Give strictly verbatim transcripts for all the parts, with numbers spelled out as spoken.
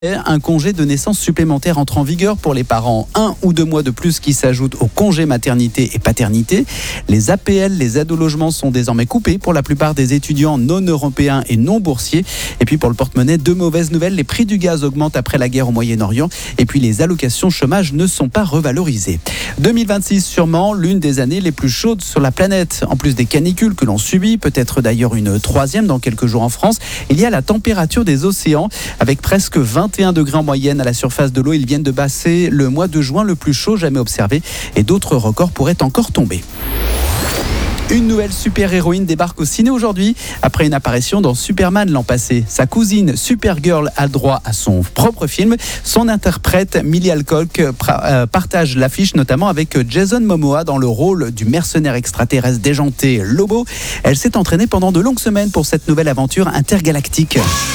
Un congé de naissance supplémentaire entre en vigueur pour les parents. Un ou deux mois de plus qui s'ajoutent au congé maternité et paternité. Les A P L, les aides au logement sont désormais coupées pour la plupart des étudiants non européens et non boursiers. Et puis pour le porte-monnaie, deux mauvaises nouvelles. Les prix du gaz augmentent après la guerre au Moyen-Orient. Et puis les allocations chômage ne sont pas revalorisées. deux mille vingt-six, sûrement l'une des années les plus chaudes sur la planète. En plus des canicules que l'on subit, peut-être d'ailleurs une troisième dans quelques jours en France, il y a la température des océans avec presque vingt et un degrés en moyenne à la surface de l'eau. Ils viennent de passer le mois de juin le plus chaud jamais observé et d'autres records pourraient encore tomber. Une nouvelle super-héroïne débarque au ciné aujourd'hui après une apparition dans Superman l'an passé. Sa cousine Supergirl a le droit à son propre film. Son interprète Millie Alcock partage l'affiche notamment avec Jason Momoa dans le rôle du mercenaire extraterrestre déjanté Lobo. Elle s'est entraînée pendant de longues semaines pour cette nouvelle aventure intergalactique.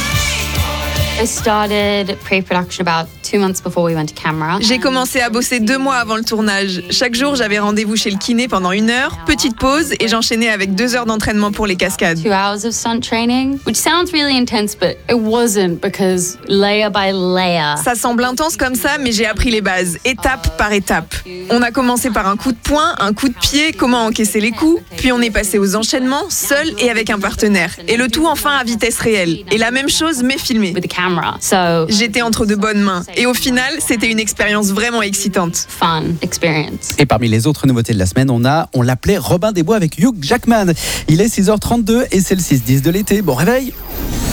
J'ai commencé à bosser deux mois avant le tournage. Chaque jour, j'avais rendez-vous chez le kiné pendant une heure, petite pause, et j'enchaînais avec deux heures d'entraînement pour les cascades. Two hours of stunt training, which sounds really intense, but it wasn't because layer by layer. Ça semble intense comme ça, mais j'ai appris les bases, étape par étape. On a commencé par un coup de poing, un coup de pied, comment encaisser les coups, puis on est passé aux enchaînements, seul et avec un partenaire. Et le tout enfin à vitesse réelle. Et la même chose, mais filmé. So, J'étais entre de bonnes mains. Et au final, c'était une expérience vraiment excitante. Fun experience. Et parmi les autres nouveautés de la semaine, on a, on l'appelait Robin des Bois avec Hugh Jackman. Il est six heures trente-deux et c'est le six dix de l'été. Bon réveil!